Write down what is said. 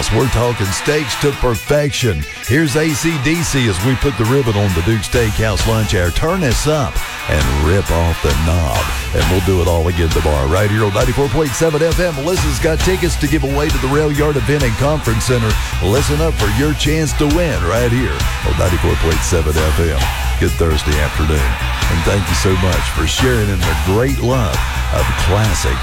Steakhouse. We're talking steaks to perfection. Here's AC/DC as we put the ribbon on the Duke Steakhouse lunch hour. Turn this up and rip off the knob. And we'll do it all again tomorrow right here on 94.7 FM. Melissa's got tickets to give away to the Rail Yard Event and Conference Center. Listen up for your chance to win right here on 94.7 FM. Good Thursday afternoon. And thank you so much for sharing in the great love of classic